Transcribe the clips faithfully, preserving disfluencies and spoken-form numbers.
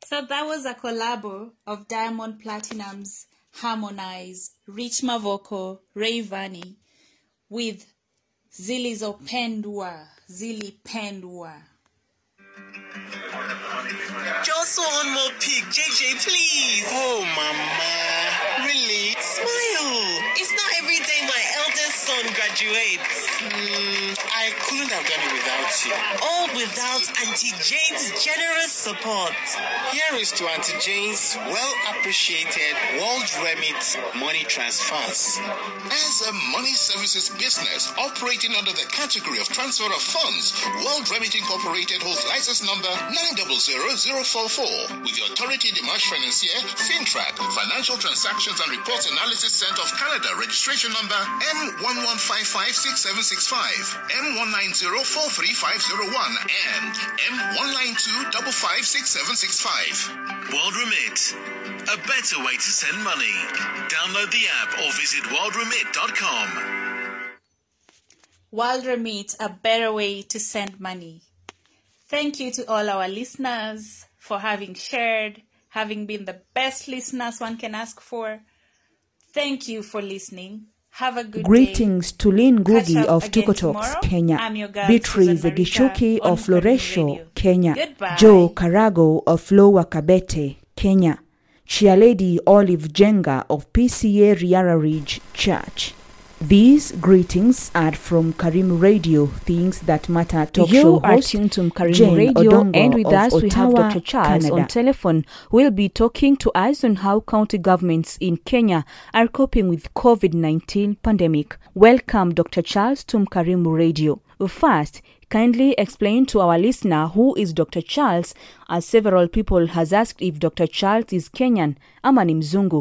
So that was a collabo of Diamond Platinum's Harmonize, Rich Mavoko, Rayvanny with Zilizopendwa, Zili Pendwa. Just one more pic, J J, please. Oh, Mama. Really? Smile. It's not every day my eldest son graduates. Mm, I couldn't have done it without you. All without Auntie Jane's generous support. Here is to Auntie Jane's well-appreciated World Remit money transfers. As a money services business operating under the category of transfer of funds, World Remit Incorporated holds license number nine zero zero zero four four with the Autorité des Marchés Financiers, FinTrack, Financial Transactions and Reports Analysis Center of Canada, registration number M one one five five six seven six five, M one nine zero four three five zero one, and M one nine two five five six seven six five. World Remit, a better way to send money. Download the app or visit world remit dot com. World Remit, a better way to send money. Thank you to all our listeners for having shared, having been the best listeners one can ask for. Thank you for listening. Have a good Greetings day. to Lynn Gugi Catch up of again Tuko tomorrow. Talks, Kenya. I'm your girl, Beatrice Susan Gishuki Marika on of Karimu Loresho, Radio. Kenya. Goodbye. Joe Karago of Lower Kabete, Kenya. Chialedi Olive Jenga of P C A Riara Ridge Church. These greetings are from Karimu Radio, Things That Matter talk you show are host tuned to Karimu Jane Radio, Odongo and with of us we have Ottawa, Doctor Charles Canada. on telephone. We'll be talking to us on how county governments in Kenya are coping with COVID nineteen pandemic. Welcome, Doctor Charles, to Karimu Radio. First, kindly explain to our listener who is Doctor Charles, as several people has asked if Doctor Charles is Kenyan ama ni mzungu.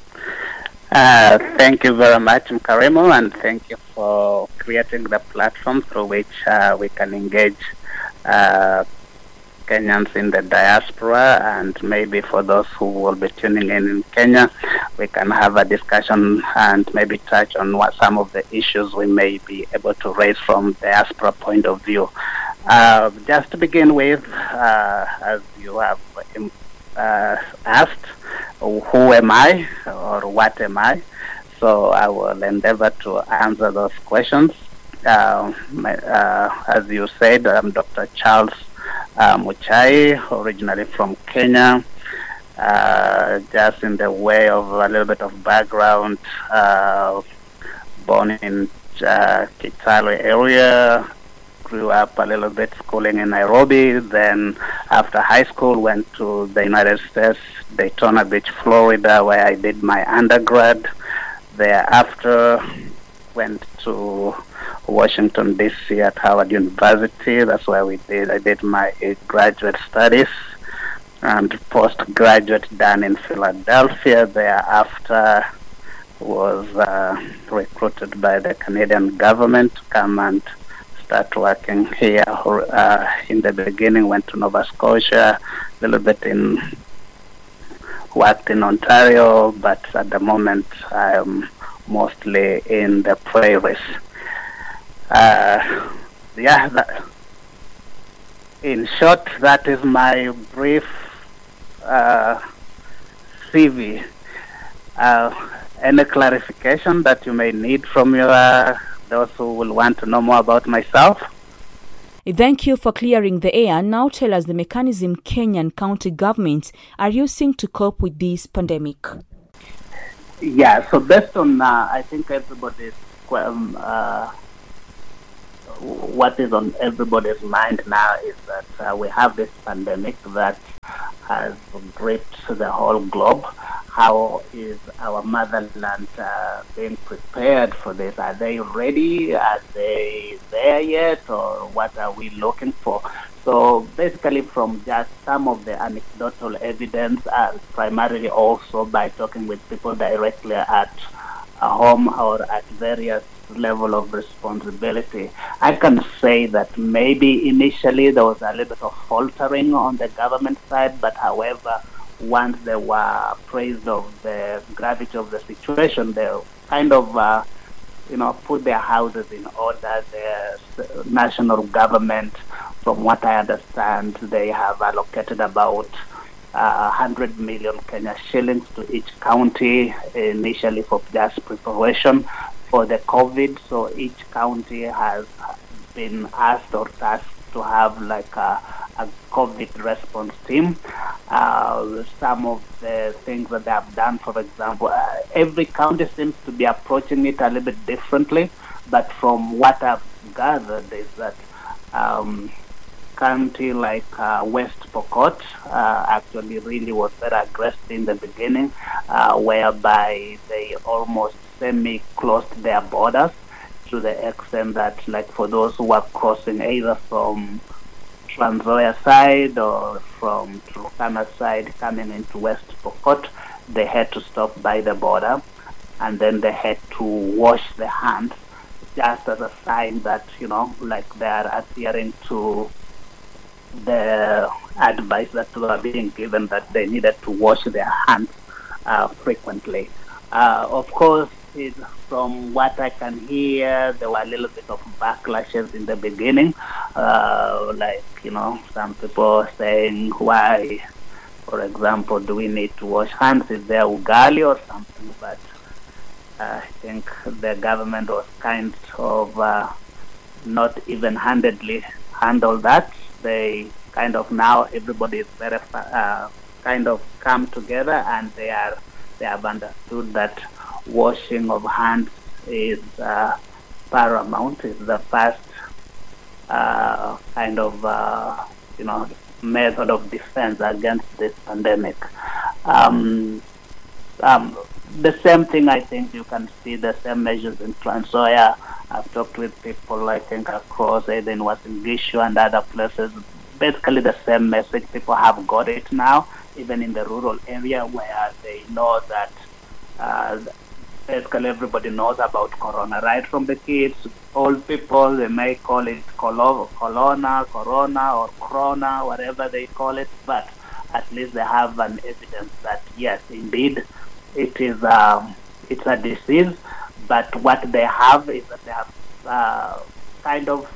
Uh, thank you very much, Mkarimo, and thank you for creating the platform through which uh, we can engage uh, Kenyans in the diaspora, and maybe for those who will be tuning in in Kenya, we can have a discussion and maybe touch on what some of the issues we may be able to raise from diaspora point of view. Uh, just to begin with, uh, as you have uh, asked, who am I or what am I? So I will endeavor to answer those questions. Uh, my, uh, as you said, I'm Doctor Charles uh, Muchai, originally from Kenya. Uh, just in the way of a little bit of background, uh, born in uh, Kitale area, grew up a little bit schooling in Nairobi, then after high school went to the United States, Daytona Beach, Florida, where I did my undergrad. Thereafter went to Washington, D C at Howard University. That's where we did, I did my graduate studies, and postgraduate done in Philadelphia. Thereafter was uh, recruited by the Canadian government to come and start working here. Uh, in the beginning, went to Nova Scotia, a little bit in, worked in Ontario, but at the moment I'm mostly in the prairies. Uh, yeah, that, in short, that is my brief uh, C V. Uh, any clarification that you may need from your uh, those who will want to know more about myself? Thank you for clearing the air. Now tell us the mechanism Kenyan county governments are using to cope with this pandemic. Yeah, so based on, uh, I think everybody's, um, uh, what is on everybody's mind now is that uh, we have this pandemic that has gripped the whole globe. How is our motherland uh, being prepared for this? Are they ready? Are they there yet? Or what are we looking for? So basically from just some of the anecdotal evidence, and primarily also by talking with people directly at home or at various level of responsibility, I can say that maybe initially there was a little bit of faltering on the government side, but however, once they were appraised of the gravity of the situation, they kind of, uh, you know, put their houses in order. The national government, from what I understand, they have allocated about uh, one hundred million Kenya shillings to each county initially for just preparation for the COVID. So each county has been asked or tasked to have like a, a COVID response team. Uh, some of the things that they have done, for example, uh, every county seems to be approaching it a little bit differently, but from what I've gathered is that um, county like uh, West Pokot uh, actually really was very aggressive in the beginning, uh, whereby they almost semi-closed their borders to the extent that, like, for those who are crossing either from Trans Nzoia side or from Turkana side coming into West Pokot, they had to stop by the border, and then they had to wash their hands just as a sign that, you know, like they are adhering to the advice that were being given that they needed to wash their hands uh, frequently. Uh, of course, it, from what I can hear, there were a little bit of backlashes in the beginning, uh, like, you know, some people saying, why, for example, do we need to wash hands? Is there ugali or something? But uh, I think the government was kind of uh, not even-handedly handled that. They kind of now, everybody is very uh, kind of come together, and they are they have understood that washing of hands is uh, paramount, is the first uh, kind of, uh, you know, method of defense against this pandemic. Um, um, the same thing, I think you can see the same measures in Trans Nzoia. I've talked with people, I think, across either in Uasin Gishu and other places. Basically the same message. People have got it now, even in the rural area where they know that uh, basically everybody knows about corona, right from the kids, old people. They may call it colo- corona, corona, or corona, whatever they call it, but at least they have an evidence that yes, indeed, it is um, it's a disease. But what they have is that they have uh, kind of,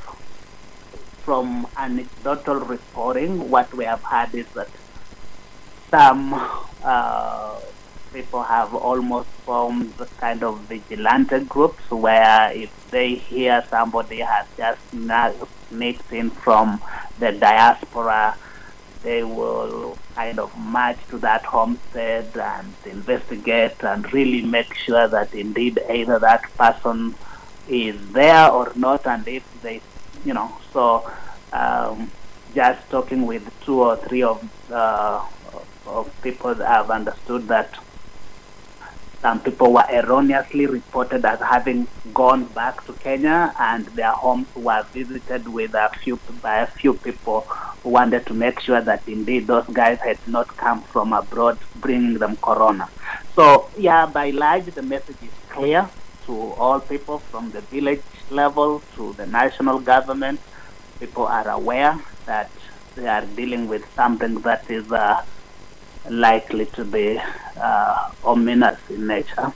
from anecdotal reporting, what we have had is that some uh, people have almost formed kind of vigilante groups where if they hear somebody has just sneaked in from the diaspora, they will kind of march to that homestead and investigate and really make sure that indeed either that person is there or not, and if they, you know, so um, just talking with two or three of uh, of people that have understood that some people were erroneously reported as having gone back to Kenya, and their homes were visited with a few by a few people who wanted to make sure that indeed those guys had not come from abroad bringing them corona. So yeah, by large, the message is clear to all people from the village level to the national government. People are aware that they are dealing with something that is uh, likely to be uh, ominous in nature.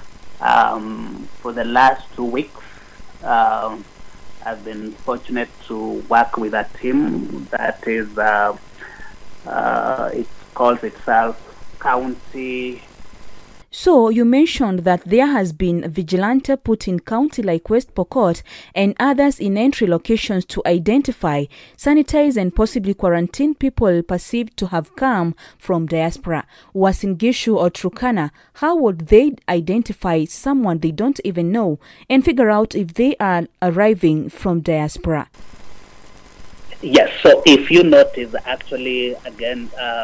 Um, for the last two weeks, uh, I've been fortunate to work with a team that is, uh, uh, it calls itself County. So you mentioned that there has been vigilante put in county like West Pokot and others in entry locations to identify, sanitize and possibly quarantine people perceived to have come from diaspora. Uasin Gishu or Turkana, how would they identify someone they don't even know and figure out if they are arriving from diaspora? Yes, so if you notice, actually, again, uh,